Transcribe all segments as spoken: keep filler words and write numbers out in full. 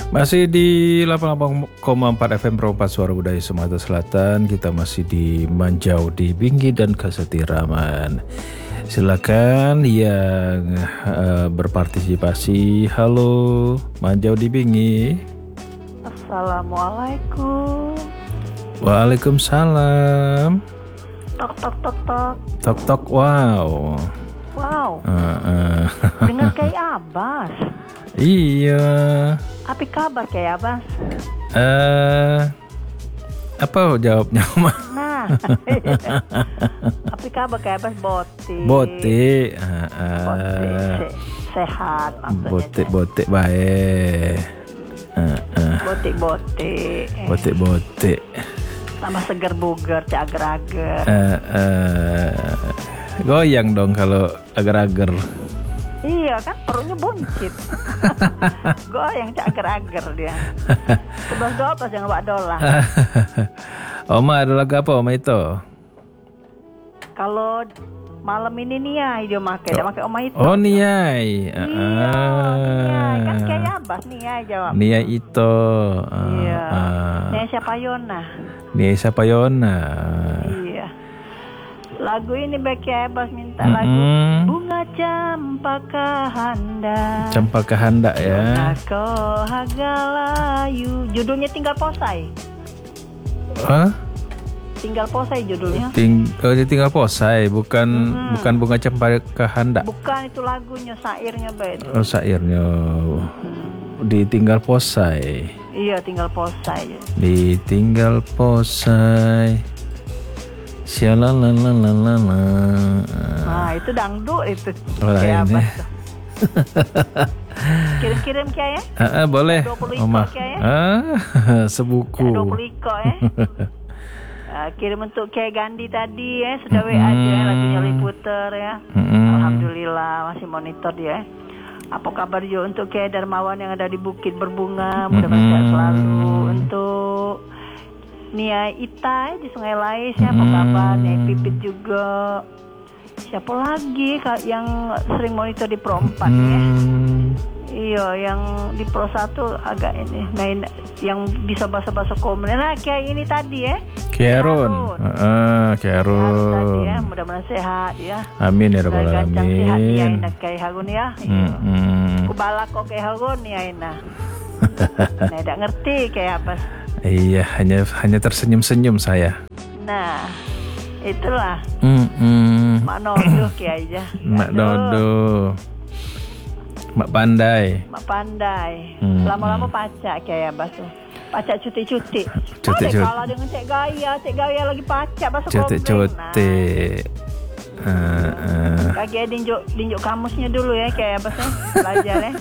Masih di delapan puluh delapan koma empat F M Perempat Suara Budaya Sumatera Selatan. Kita masih di Manjau di Binggi dan Kasatiraman. Silakan yang uh, berpartisipasi. Halo, Manjau di Binggi. Assalamualaikum. Waalaikumsalam. Tok tok tok tok. Tok tok. Wow. Wow. Uh, uh. Dengan kayak Abbas. Iya. Apa kabar kayak Abbas? Eh, uh, apa jawabnya, Ma? Nah, apa kabar kayak Abbas? Botik. Botik. Uh, uh. Botik. Se- sehat maksudnya. Botik botik baik. Uh, uh. Botik botik. Botik botik. Tambah seger buger, cager-ager. Uh, uh. Goyang dong kalau agar-agar. Iya kan, perutnya buncit. Goyang cager-ager dia. sebelas dua belas jangan lupa dolar. Oma ada lagu apa Oma itu? Kalau malam ini Niai dia pakai, dia pakai Oma itu. Oh Niai. Iya, Niai kan kayak Abbas Niai jawab. Niai itu. Uh, Iya. Uh, Niai siapa Yona? Niai siapa Yona? Iya. Lagu ini bagi Abbas minta Mm-hmm. lagu Bunga Campaka Handa. Campaka Handa ya. Aku Hagalayu. Judulnya Tinggal Posai. Hah? Tinggal Posai judulnya. Ting oh, tinggal posai, bukan Hmm. bukan bunga Campaka Handa. Bukan itu lagunya, sairnya bed. Oh, sairnya ditinggal posai. Iya, Tinggal Posai. Ditinggal posai. Sialalalala. Nah, itu dangdut itu. Oh, Kayak ini. Abbas tuh. Kirim-kirim kayak ya? Ah, ah, boleh. dua puluh iko Oma. kayak ya? Ah, sebuku. dua puluh iko ya. Uh, kirim untuk kayak Gandhi tadi ya, sudah W A aja ya, lagunya Liputer ya. Mm-mm. Alhamdulillah masih monitor dia. Apa kabar juga untuk kayak Darmawan yang ada di Bukit Berbunga, mudah-mudahan sehat selalu. Untuk Nia Ita di Sungai Lais ya, apa kabar? Nia Pipit juga. Siapa lagi Kak, yang sering monitor di Pro empat ya? Iya, yang di Pro satu agak ini main yang bisa bahasa-bahasa komen. Nah, kayak ini tadi ya. Kerun. Heeh, Kerun. Tadi ya, mudah-mudahan sehat ya. Amin ya rabbal Gancang sehat ya, alamin. enak kayak hagun ya. Mm-mm. Kubala kok kayak hagun ya enak. Nah, tidak ngerti kayak apa. Iya, hanya hanya tersenyum-senyum saya. Nah, itulah. Mm-mm. Mak Nodo kayak aja. Mak Aduh, Dodo. Mak pandai. Mak pandai. Hmm, Lama-lama pacak kayak apa tuh. Pacak cuti-cuti. Cuti-cuti. Kalau dengan Cek Gaya, Cek Gaya lagi pacak bahasa Cote-cote. Uh, uh. Kaki dinjuk dinjuk kamusnya dulu ya kayak apa sih belajar ya.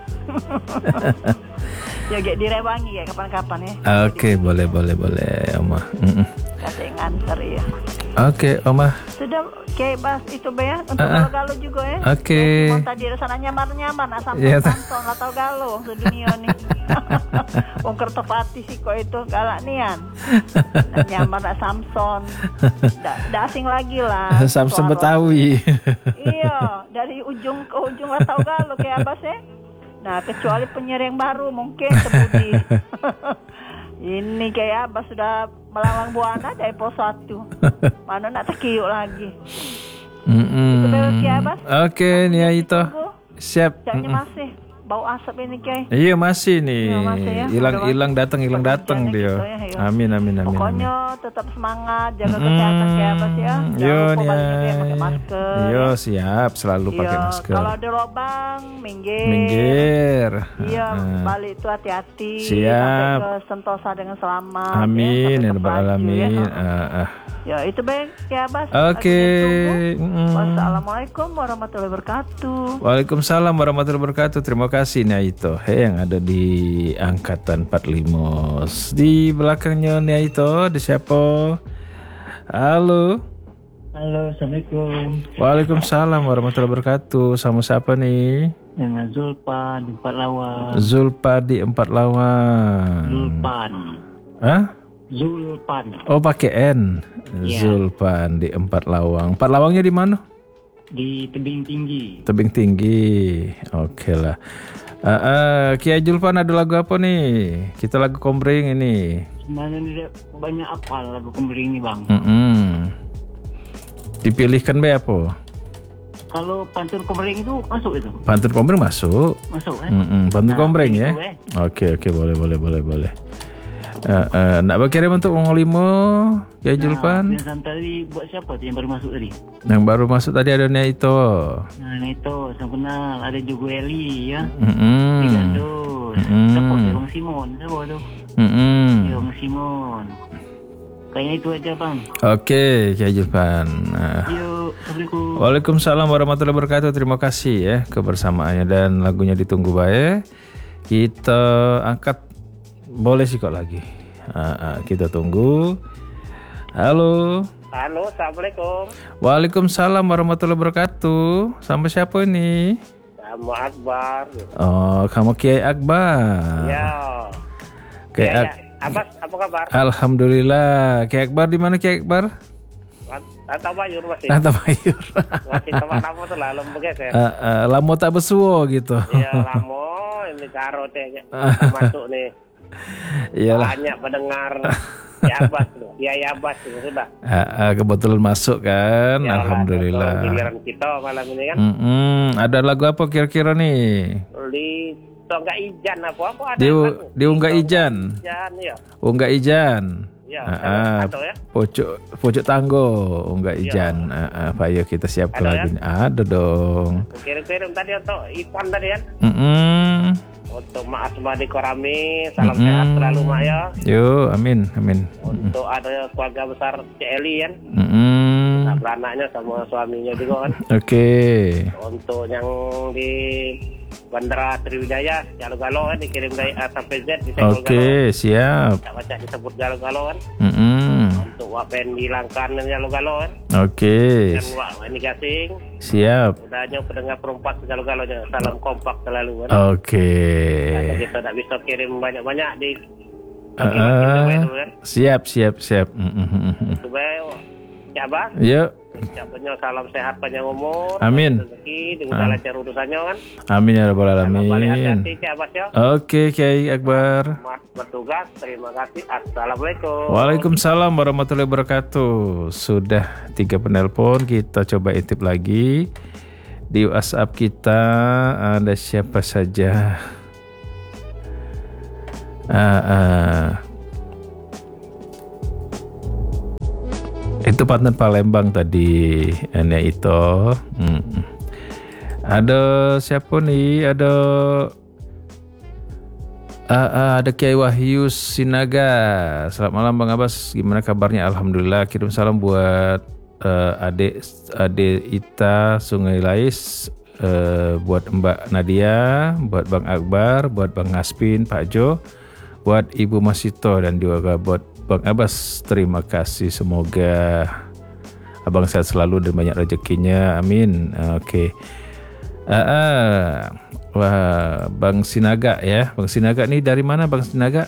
Ya kayak direwangi ya kapan-kapan ya. Oke, okay, boleh boleh boleh Oma. Mm-mm. Kasih nganter ya. Oke, okay, Oma. Sudah kayak bahas itu be ya untuk Uh-uh. galau juga ya. Oke. Okay. Mau tadi rasanya nyamar-nyamar nah sampai Yeah. Samson lah tau galau sedunia nih. Wong Kertopati sih kok itu galak nian. Nah, nyamar nak Samson. Dah asing lagi lah. Samson Suara. Betawi. Iya, dari ujung ke ujung lah tau galau kayak apa sih? Nah, kecuali penyiar yang baru mungkin Sebudi. Ini kayak apa sudah melanglang buana dari pos satu. Mana nak terkiuk lagi. Mm-mm. Itu beres ya, Bas? Oke, Nia itu. Tunggu. Siap. Jangan Mm-mm. masih bau asap ini kayak. Iya masih nih. Iya, masih ya. Hilang-hilang datang, hilang datang dia. Gitu ya, iya. Amin amin amin. Pokoknya amin. tetap semangat, jaga kesehatan kayak apa sih ya. Yo, Jangan lupa Nia. balik lagi pakai masker. Yo, ya. siap selalu pakai Iya, masker. kalau ada lubang, minggir. Minggir. Iya, Uh-uh. balik itu hati-hati. Siap. Sampai ke Sentosa dengan selamat. Amin ya sampai ke rabbal Pelaju, alamin. ya. Uh, uh. Ya, itu baik ya, Bas. Oke. Lagi ditunggu. Mm. Wassalamualaikum warahmatullahi wabarakatuh. Waalaikumsalam warahmatullahi wabarakatuh. Terima kasih Nia itu. Hei yang ada di angkatan empat puluh lima. Di belakangnya Nia itu ada siapa? Halo. Halo, Assalamualaikum. Waalaikumsalam warahmatullahi wabarakatuh. Sama siapa nih? Dengan Zulpan di Empat Lawan. Zulpa di Empat Lawan. Zulpan. Hah? Zulpan. Oh pakai N. Iya. Zulpan di Empat Lawang. Empat Lawangnya di mana? Di Tebing Tinggi. Tebing Tinggi. Oke lah. Uh, uh, Kiai Julpan ada lagu apa nih? Kita lagu Komering ini. Sebenarnya ini banyak apa lagu Komering ini bang? Mm-mm. Dipilihkan be apa? Kalau pantun Komering itu masuk itu? Pantun Komering masuk. Masuk kan? Mm-mm. Pantun Nah, Komering itu, ya. eh. Oke oke boleh boleh boleh boleh. Uh, uh, nak berkirim untuk Wong Limo, Kiai Julpan. Nah, yang tadi buat siapa tuh yang baru masuk tadi? Yang baru masuk tadi ada Nia itu. Nah ini itu saya kenal, ada juga Eli ya. Mm-mm. Tiga tuh. Mm-mm. Siapa tuh? Bang Simon, siapa tuh? Mm-mm. Ya Bang Simon. Kayaknya itu aja bang. Oke Kiai Julpan. Nah. Yuk, Assalamualaikum. Waalaikumsalam warahmatullahi wabarakatuh. Terima kasih ya kebersamaannya dan lagunya ditunggu baik. Kita angkat boleh sih kok lagi. Uh, uh, kita tunggu. Halo. Halo, assalamualaikum. Waalaikumsalam warahmatullahi wabarakatuh. Sama siapa ini? Sama Akbar. Oh, kamu Kiai Akbar. Ya. Kiai Ya, Ak- ya. Abbas, apa kabar? Alhamdulillah. Kiai Akbar di mana Kiai Akbar? Atau Bayur masih. Nanta Bayur. Masih tempat lama tuh lah, lembek ya. uh, uh, lamo tak besuo gitu. Iya, lama ini karo teh masuk nih. Iyalah. Banyak pendengar ya Abbas tuh. Ya ya Abbas tuh sudah. Uh, uh, kebetulan masuk kan. Ya, Alhamdulillah. lah, giliran kita malam ini kan. Mm-mm. Ada lagu apa kira-kira nih? Di Tonggak Ijan apa apa ada. Di, lagu. di Unggah Ijan. Ijan ya. Unggah Ijan. Ya, Ah, salah ah, satu ya. Pojok pojok tanggo Unggah Ijan. Ah, ah, ayo kita siapkan Ada, lagunya. Ada dong. Kirim-kirim tadi untuk Ipan tadi kan. Mm-mm. Untuk Mak Asma di Korami, salam Mm-mm. sehat selalu Mak ya. Yo, amin, amin. Untuk ada keluarga besar Cik Eli kan, Mm-mm. sama anaknya sama suaminya juga kan. Oke. Untuk yang di Bandara Sriwijaya, Galo-Galo kan dikirim dari A sampai Z di Senggol Galo. Oke, siap. Tak baca disebut Galo-Galo kan. Mm-mm. Untuk Wak Pen di Langkan dan Galo-Galo kan. Oke. Dan Wak ini Gasing, Siap. udahnya pendengar perempat Galo-Galonya. Salam kompak selalu kan. Oke. Nah, kita tak bisa kirim banyak-banyak di Ah, Makin-makin itu kan. siap, siap, siap. Mm-mm. Itu baik. Siapa? Yuk. Siapanya salam sehat panjang umur. Amin. Rezeki dengan lancar urusannya kan. Amin ya rabbal Sama balik alamin. hati-hati Cik Abbas ya. Oke, Kiai Akbar. Selamat bertugas. Terima kasih. Assalamualaikum. Waalaikumsalam warahmatullahi wabarakatuh. Sudah tiga penelpon, kita coba intip lagi. Di WhatsApp kita ada siapa saja? Ah, ah. Itu partner Palembang tadi, ini itu. Hmm. Ada siapa nih? Ada Ah, ah, ada Kiai Wahyu Sinaga. Selamat malam Bang Abbas, gimana kabarnya? Alhamdulillah. Kirim salam buat uh, adik adik Ita Sungai Lais, uh, buat Mbak Nadia, buat Bang Akbar, buat Bang Aspin, Pak Jo, buat Ibu Masito dan juga buat Bang Abbas. Terima kasih, semoga Abang sehat selalu dan banyak rezekinya. Amin. Oke. Okay. Uh, uh. Wah, Bang Sinaga ya. Bang Sinaga nih dari mana Bang Sinaga?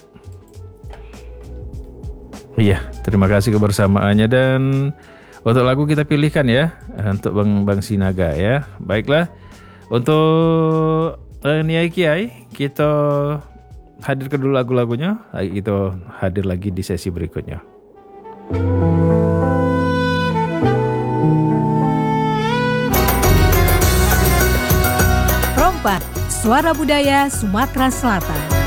Iya, terima kasih kebersamaannya dan untuk lagu kita pilihkan ya untuk Bang Bang Sinaga ya. Baiklah. Untuk uh, Niai Kiai, kita hadirkan dulu lagu-lagunya. Kita hadir lagi di sesi berikutnya. Rompak, Suara Budaya Sumatera Selatan.